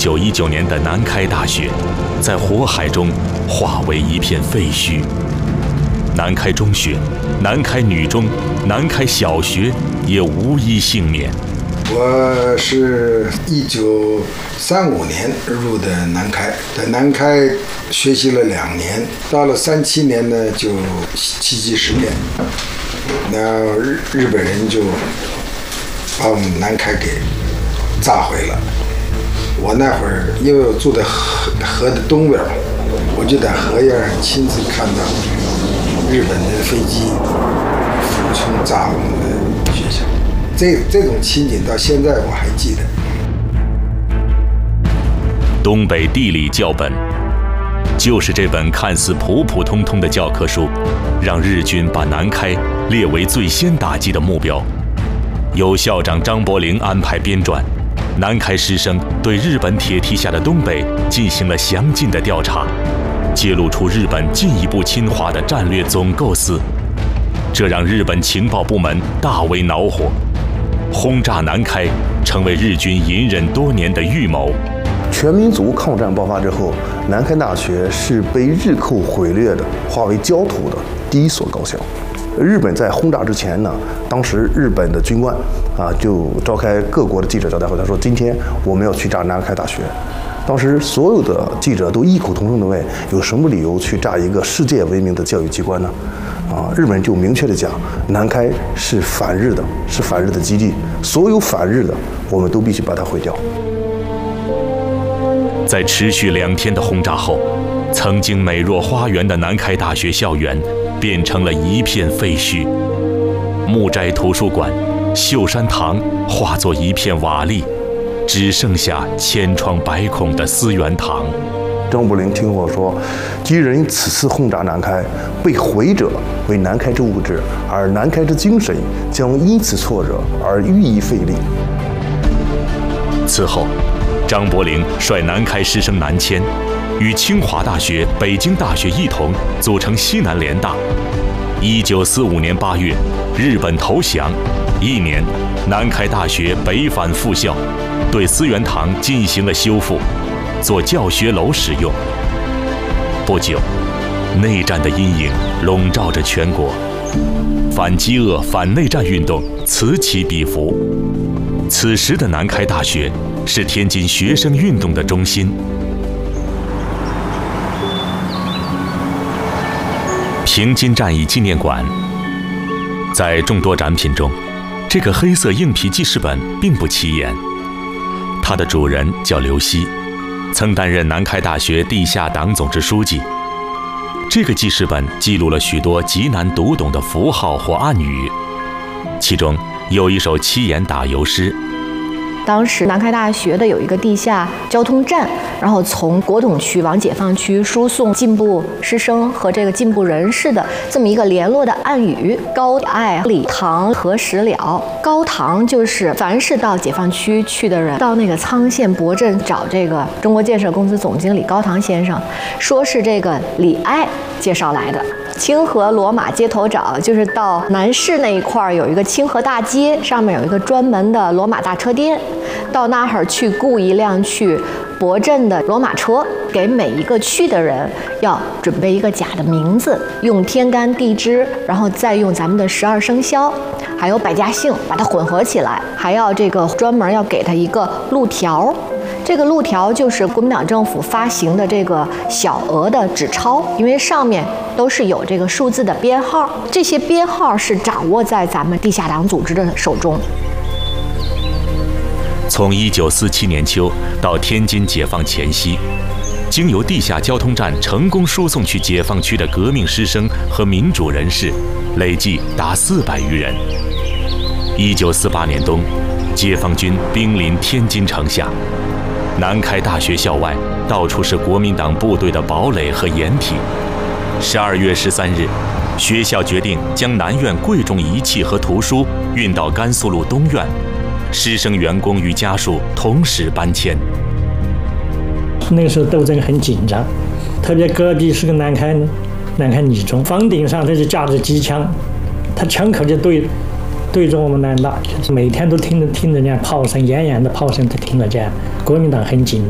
1919年的南开大学，在火海中化为一片废墟。南开中学、南开女中、南开小学也无一幸免。 我是1935年入的南开，在南开学习了2年，到了37年呢就七级事变，那日本人就把我们南开给炸毁了。我那会儿因为我住在河的东边，我就在河沿上亲自看到日本的飞机俯冲炸我们的学校，这种情景到现在我还记得。 东北地理教本，就是这本看似普普通通的教科书，让日军把南开列为最先打击的目标。由校长张伯苓安排编撰，南开师生对日本铁蹄下的东北进行了详尽的调查，揭露出日本进一步侵华的战略总构思，这让日本情报部门大为恼火。轰炸南开成为日军隐忍多年的预谋。 全民族抗战爆发之后，南开大学是被日寇毁掠的、化为焦土的第一所高校。日本在轰炸之前呢，当时日本的军官就召开各国的记者招待会，他说：“今天我们要去炸南开大学。”当时所有的记者都异口同声地问：“有什么理由去炸一个世界闻名的教育机关呢？”日本人就明确地讲，南开是反日的，是反日的基地，所有反日的，我们都必须把它毁掉。 在持续2天的轰炸后，曾经美若花园的南开大学校园变成了一片废墟，木斋图书馆、秀山堂化作一片瓦砾，只剩下千疮百孔的思源堂。 张伯苓听我说，敌人此次轰炸南开，被毁者为南开之物质，而南开之精神将因此挫折而愈益费力。 此后，张伯苓率南开师生南迁，与清华大学、北京大学一同组成西南联大。1945年8月，日本投降，1年，南开大学北返复校，对思源堂进行了修复，做教学楼使用。不久，内战的阴影笼罩着全国，反饥饿、反内战运动此起彼伏。此时的南开大学是天津学生运动的中心。平津战役纪念馆，在众多展品中，这个黑色硬皮记事本并不起眼。它的主人叫刘希，曾担任南开大学地下党总支书记。这个记事本记录了许多极难读懂的符号或暗语，其中有一首7言打油诗。 当时南开大学的有一个地下交通站，然后从国统区往解放区输送进步师生和这个进步人士的这么一个联络的暗语：高爱礼堂何时了？高堂就是凡是到解放区去的人，到那个沧县博镇找这个中国建设公司总经理高堂先生，说是这个李爱介绍来的。清河罗马街头找，就是到南市那一块有一个清河大街，上面有一个专门的罗马大车店，到那儿去雇一辆去博镇的罗马车，给每一个去的人要准备一个假的名字，用天干地支，然后再用咱们的12生肖，还有百家姓，把它混合起来，还要这个专门要给他一个路条。这个路条就是国民党政府发行的这个小额的纸钞，因为上面都是有这个数字的编号，这些编号是掌握在咱们地下党组织的手中。 从1947年秋到天津解放前夕，经由地下交通站成功输送去解放区的革命师生和民主人士，累计达400余人。1948年冬，解放军兵临天津城下，南开大学校外到处是国民党部队的堡垒和掩体。12月13日，学校决定将南院贵重仪器和图书运到甘肃路东院，师生员工与家属同时搬迁。 那个时候斗争很紧张，特别隔壁是个南开女中，房顶上他就架着机枪，他枪口就对着我们南大，每天都听着这样炮声，远远的炮声都听得见，国民党很紧张。